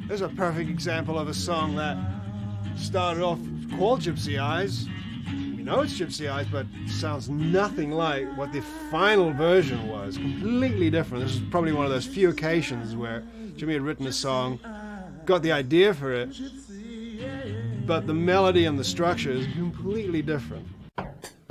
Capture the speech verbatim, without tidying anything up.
There's a perfect example of a song that started off called Gypsy Eyes. We know it's Gypsy Eyes, but sounds nothing like what the final version was. Completely different. This is probably one of those few occasions where Jimmy had written a song, got the idea for it, but the melody and the structure is completely different.